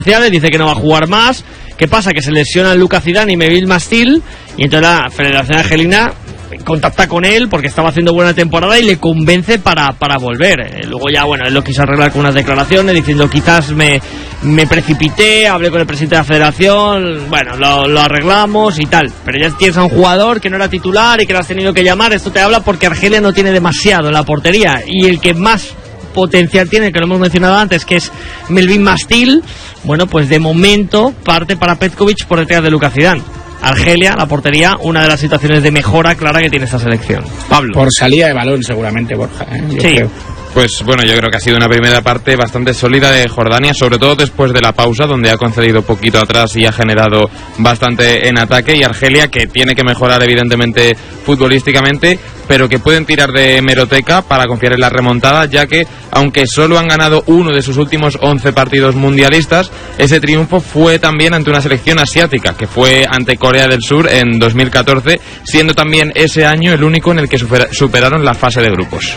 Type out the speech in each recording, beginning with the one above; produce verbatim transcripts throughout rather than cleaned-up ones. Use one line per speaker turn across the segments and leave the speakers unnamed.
dice que no va a jugar más. ¿Qué pasa? Que se lesionan Lucas Zidane y Melvin Mastil, y entonces la Federación Argelina contacta con él porque estaba haciendo buena temporada y le convence para, para volver. Eh, luego ya, bueno, él lo quiso arreglar con unas declaraciones diciendo quizás me, me precipité, hablé con el presidente de la federación, bueno, lo, lo arreglamos y tal. Pero ya tienes a un jugador que no era titular y que lo has tenido que llamar. Esto te habla porque Argelia no tiene demasiado en la portería, y el que más potencial tiene, que lo hemos mencionado antes, que es Melvin Mastil, bueno, pues de momento parte para Petkovic por detrás de Lucas Zidane. Argelia, la portería, una de las situaciones de mejora clara que tiene esta selección. Pablo.
Por salida de balón seguramente, Borja, ¿eh? Yo
sí.
creo.
Pues bueno, yo creo que ha sido una primera parte bastante sólida de Jordania, sobre todo después de la pausa, donde ha concedido poquito atrás y ha generado bastante en ataque, y Argelia, que tiene que mejorar evidentemente futbolísticamente, pero que pueden tirar de hemeroteca para confiar en la remontada, ya que aunque solo han ganado uno de sus últimos once partidos mundialistas, ese triunfo fue también ante una selección asiática, que fue ante Corea del Sur en dos mil catorce, siendo también ese año el único en el que supera- superaron la fase de grupos.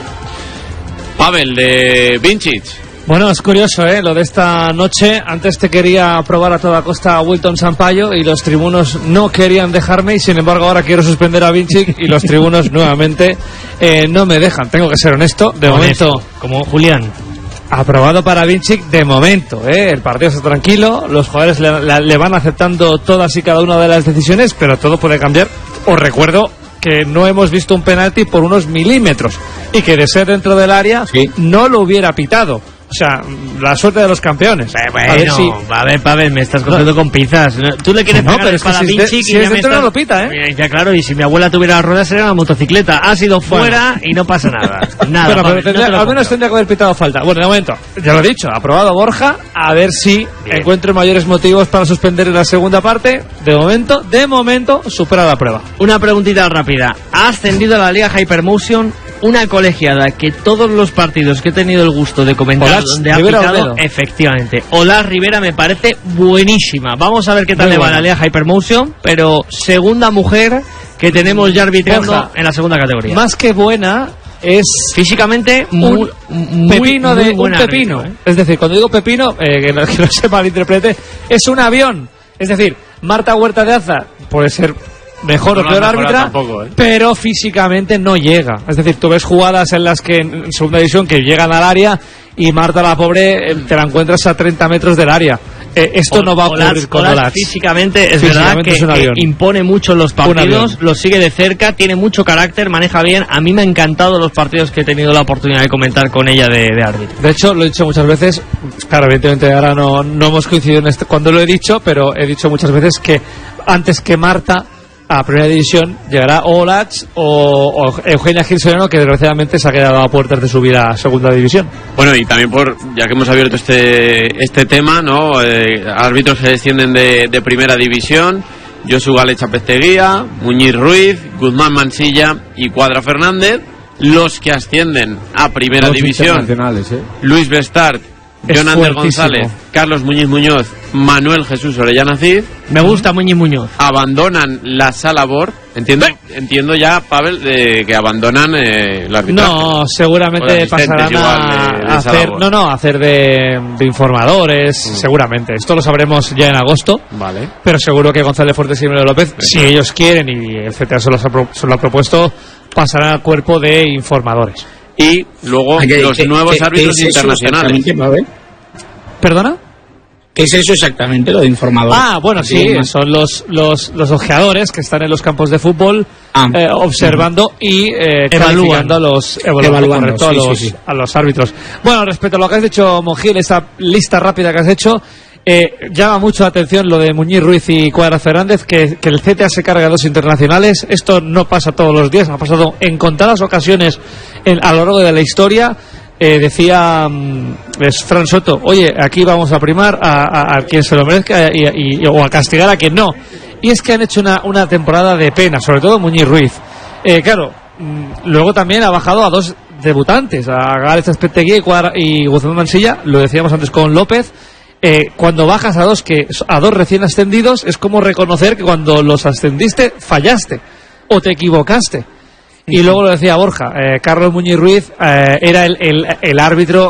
Pavel, de Vincic.
Bueno, es curioso, ¿eh? Lo de esta noche. Antes te quería probar a toda costa a Wilton Sampaio y los tribunos no querían dejarme, y sin embargo ahora quiero suspender a Vincic y los tribunos nuevamente eh, no me dejan. Tengo que ser honesto. De
Honesto,
momento,
como Julián.
aprobado para Vincic de momento, ¿eh? El partido está tranquilo, los jugadores le, la, le van aceptando todas y cada una de las decisiones, pero todo puede cambiar. Os recuerdo que no hemos visto un penalti por unos milímetros, y que de ser dentro del área
sí.
no lo hubiera pitado. O sea, la suerte de los campeones.
Eh, bueno,
a ver si...
a ver, Pavel, me estás cogiendo no. con pinzas. Tú le quieres
no,
pegar
pero es que
para
si
Vincic,
es de,
y
si es
ya me
dentro
estás...
no lo pita, ¿eh?
Ya, claro, y si mi abuela tuviera las ruedas sería una motocicleta. Ha sido fuera, bueno, y no pasa nada. Nada,
bueno,
Pavel,
pero tendría,
no
al menos tendría que haber pitado falta. Bueno, de momento, ya lo he dicho, aprobado Borja. A ver si
Bien.
encuentro mayores motivos para suspender en la segunda parte. De momento, de momento, supera la prueba.
Una preguntita rápida. Ha ascendido a la Liga Hypermotion una colegiada que todos los partidos que he tenido el gusto de comentar
Olaz,
donde ha
Rivera
pitado,
Olmedo.
efectivamente, Olaz Rivera me parece buenísima. Vamos a ver qué tal
Muy
le va a
buena.
la Liga Hypermotion, pero segunda mujer que tenemos ya arbitrando
Borja,
en la segunda categoría.
Más que buena, es
físicamente muy,
un
muy,
pepino
muy
de un
buen
pepino.
árbitro, ¿eh?
Es decir, cuando digo pepino, eh, que, no, que no se malinterprete, es un avión. Es decir, Marta Huerta de Aza puede ser mejor
No
o
lo
peor
han mejorado
árbitra,
tampoco, ¿eh?
pero físicamente no llega. Es decir, tú ves jugadas en las que en segunda división que llegan al área, y Marta, la pobre, eh, te la encuentras a treinta metros del área. Eh, esto no va a ocurrir
Olaz,
con
Olaz
Olaz.
físicamente es
Físicamente
verdad que,
es un
que
avión.
impone mucho los
Un
partidos,
avión.
lo sigue de cerca, tiene mucho carácter, maneja bien. A mí me han encantado los partidos que he tenido la oportunidad de comentar con ella de, de árbitro.
De hecho, lo he dicho muchas veces, claro, evidentemente ahora no, no hemos coincidido en este, cuando lo he dicho, pero he dicho muchas veces que antes que Marta a primera división llegará o Olaz o, o Eugenia Gil Soriano, que desgraciadamente se ha quedado a puertas de subir a segunda división.
Bueno, y también por, ya que hemos abierto este este tema, ¿no? Eh, árbitros que descienden de, de primera división: Josu Gale Chapesteguía, Muñiz Ruiz, Guzmán Mansilla y Cuadra Fernández. Los que ascienden a primera
Dos
división:
internacionales, ¿eh?
Luis Bestart,
Es
Jonander
fuertísimo.
González, Carlos Muñiz Muñoz, Manuel Jesús Orellana Cid.
Me gusta Muñiz Muñoz.
Abandonan la sala B O R. Entiendo, entiendo ya, Pavel, de que abandonan eh, la arbitraje.
No,
O
seguramente
de asistentes
pasarán
igual
a,
de- de
a
sala
hacer,
B O R.
no, no, a hacer de, de informadores, seguramente. Esto lo sabremos ya en agosto.
Vale.
Pero seguro que González Fuertes y Miguel López, si ellos quieren y el C T A se lo ha, pro- se lo ha propuesto, pasarán al cuerpo de informadores.
Y luego
¿Qué-
los
qué-
nuevos
qué-
árbitros
qué es eso
internacionales.
exactamente, Pavel?
¿Perdona?
¿Qué es eso exactamente, lo de informador?
Ah, bueno, sí,
Digo, más-
son los, los, los ojeadores que están en los campos de fútbol
Ah.
eh, observando y eh,
Evalúan.
calificando a los, evaluando,
Evaluando,
correcto,
sí,
a, los,
sí, sí.
a los árbitros. Bueno, respecto a lo que has dicho, Monjil, esa lista rápida que has hecho, eh, llama mucho la atención lo de Muñiz Ruiz y Cuadra Fernández, que, que el C T A se carga a dos internacionales. Esto no pasa todos los días, ha pasado en contadas ocasiones en, a lo largo de la historia. Eh, decía mm, es Fran Soto, oye, aquí vamos a primar a, a, a quien se lo merezca y, y- o a castigar a quien no. Y es que han hecho una, una temporada de pena, sobre todo Muñiz Ruiz. Eh, claro, mm, luego también ha bajado a dos debutantes, a Gález Espetegui y, Cuadra- y Guzmán Mansilla, lo decíamos antes con López. Eh, cuando bajas a dos que a dos recién ascendidos, es como reconocer que cuando los ascendiste fallaste o te equivocaste. Y luego lo decía Borja, eh, Carlos Muñiz Ruiz eh, era el, el, el árbitro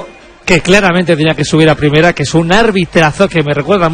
que claramente tenía que subir a primera, que es un arbitrazo que me recuerda